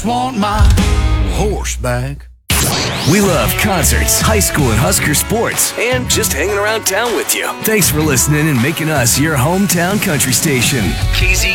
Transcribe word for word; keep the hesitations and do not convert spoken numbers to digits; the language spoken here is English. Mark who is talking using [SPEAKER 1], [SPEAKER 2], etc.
[SPEAKER 1] just want my horse back.
[SPEAKER 2] We love concerts, high school and Husker sports, and just hanging around town with you. Thanks for listening and making us your hometown country station. K Z